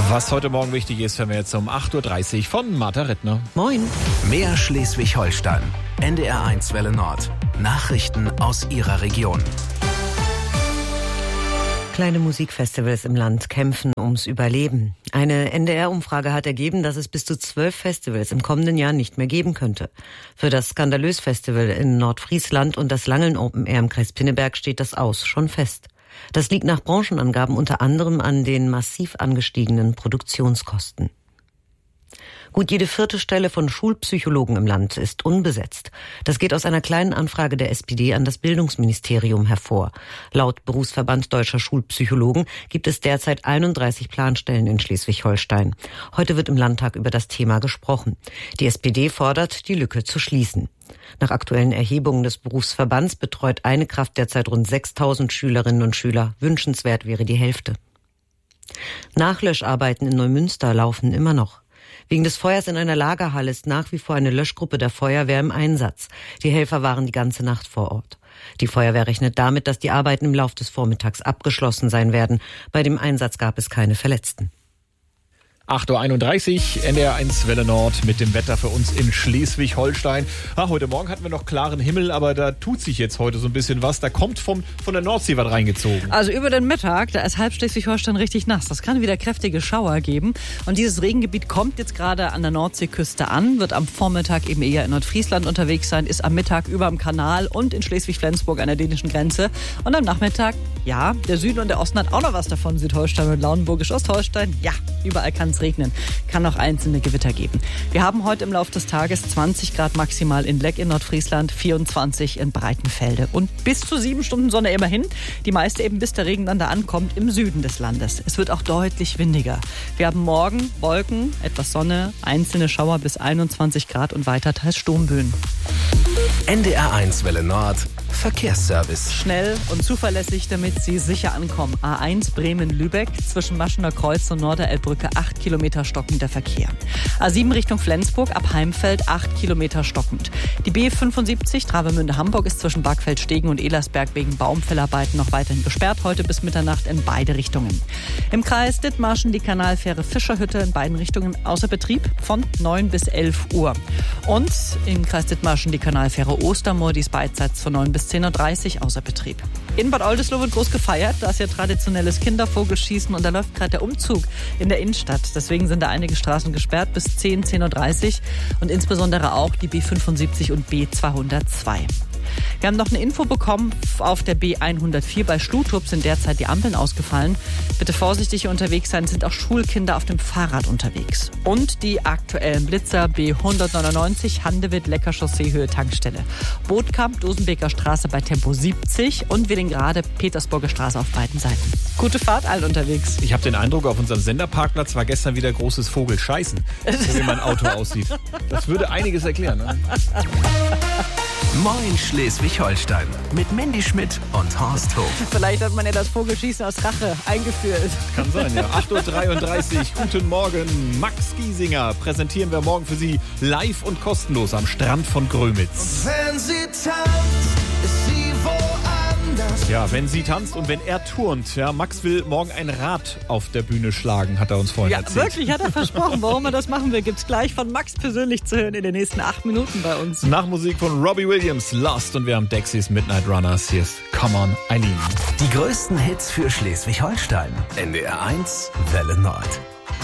Was heute Morgen wichtig ist, hören wir jetzt um 8.30 Uhr von Martha Rittner. Moin. Mehr Schleswig-Holstein. NDR1 Welle Nord. Nachrichten aus Ihrer Region. Kleine Musikfestivals im Land kämpfen ums Überleben. Eine NDR-Umfrage hat ergeben, dass es bis zu 12 Festivals im kommenden Jahr nicht mehr geben könnte. Für das Skandalös-Festival in Nordfriesland und das Langeln Open Air im Kreis Pinneberg steht das aus, schon fest. Das liegt nach Branchenangaben unter anderem an den massiv angestiegenen Produktionskosten. Gut jede 4. Stelle von Schulpsychologen im Land ist unbesetzt. Das geht aus einer kleinen Anfrage der SPD an das Bildungsministerium hervor. Laut Berufsverband Deutscher Schulpsychologen gibt es derzeit 31 Planstellen in Schleswig-Holstein. Heute wird im Landtag über das Thema gesprochen. Die SPD fordert, die Lücke zu schließen. Nach aktuellen Erhebungen des Berufsverbands betreut eine Kraft derzeit rund 6.000 Schülerinnen und Schüler. Wünschenswert wäre die Hälfte. Nachlöscharbeiten in Neumünster laufen immer noch. Wegen des Feuers in einer Lagerhalle ist nach wie vor eine Löschgruppe der Feuerwehr im Einsatz. Die Helfer waren die ganze Nacht vor Ort. Die Feuerwehr rechnet damit, dass die Arbeiten im Laufe des Vormittags abgeschlossen sein werden. Bei dem Einsatz gab es keine Verletzten. 8.31 Uhr, NDR1 Welle Nord mit dem Wetter für uns in Schleswig-Holstein. Heute Morgen hatten wir noch klaren Himmel, aber da tut sich jetzt heute so ein bisschen was. Da kommt von der Nordsee was reingezogen. Also über den Mittag, da ist halb Schleswig-Holstein richtig nass. Das kann wieder kräftige Schauer geben. Und dieses Regengebiet kommt jetzt gerade an der Nordseeküste an, wird am Vormittag eben eher in Nordfriesland unterwegs sein, ist am Mittag über dem Kanal und in Schleswig-Flensburg an der dänischen Grenze. Und am Nachmittag, ja, der Süden und der Osten hat auch noch was davon. Südholstein und Lauenburgisch-Ostholstein, ja, überall kann es regnen. Kann auch einzelne Gewitter geben. Wir haben heute im Laufe des Tages 20 Grad maximal in Leck in Nordfriesland, 24 in Breitenfelde und bis zu 7 Stunden Sonne immerhin. Die meiste eben bis der Regen dann da ankommt im Süden des Landes. Es wird auch deutlich windiger. Wir haben morgen Wolken, etwas Sonne, einzelne Schauer bis 21 Grad und weiter teils Sturmböen. NDR1 Welle Nord. Verkehrsservice. Schnell und zuverlässig, damit Sie sicher ankommen. A1 Bremen-Lübeck zwischen Maschener Kreuz und Norderelbbrücke 8 Kilometer stockender Verkehr. A7 Richtung Flensburg ab Heimfeld 8 Kilometer stockend. Die B75 Travemünde-Hamburg ist zwischen Bargfeld-Stegen und Elersberg wegen Baumfellarbeiten noch weiterhin gesperrt. Heute bis Mitternacht in beide Richtungen. Im Kreis Dithmarschen die Kanalfähre Fischerhütte in beiden Richtungen außer Betrieb von 9 bis 11 Uhr. Und im Kreis Dithmarschen die Kanalfähre Ostermoor, die ist beidseits von 9 bis 10.30 Uhr außer Betrieb. In Bad Oldesloe wird groß gefeiert. Da ist ja traditionelles Kindervogelschießen und da läuft gerade der Umzug in der Innenstadt. Deswegen sind da einige Straßen gesperrt bis 10.30 Uhr und insbesondere auch die B75 und B202. Wir haben noch eine Info bekommen, auf der B104 bei Schlutrup sind derzeit die Ampeln ausgefallen. Bitte vorsichtig hier unterwegs sein, sind auch Schulkinder auf dem Fahrrad unterwegs. Und die aktuellen Blitzer B199 Handewitt-Lecker Chausseehöhe Tankstelle. Bootkamp, Dosenbeker Straße bei Tempo 70 und Willingrade, Petersburger Straße auf beiden Seiten. Gute Fahrt allen unterwegs. Ich habe den Eindruck, auf unserem Senderparkplatz war gestern wieder großes Vogelscheißen, so wie mein Auto aussieht. Das würde einiges erklären. Ne? Moin Schleswig-Holstein mit Mandy Schmidt und Horst Hof. Vielleicht hat man ja das Vogelschießen aus Rache eingeführt. Kann sein, ja. 8.33 Uhr, guten Morgen. Max Giesinger präsentieren wir morgen für Sie live und kostenlos am Strand von Grömitz. Wenn sie tanzt, ist sie woanders. Ja, wenn sie tanzt und wenn er turnt. Ja, Max will morgen ein Rad auf der Bühne schlagen, hat er uns vorhin erzählt. Ja, wirklich, hat er versprochen. Warum er das machen will, gibt's gleich von Max persönlich zu hören in den nächsten 8 Minuten bei uns. Nach Musik von Robbie Williams, Lost, und wir haben Dexys Midnight Runners. Hier ist Come On, Eileen. Die größten Hits für Schleswig-Holstein. NDR1 Welle Nord.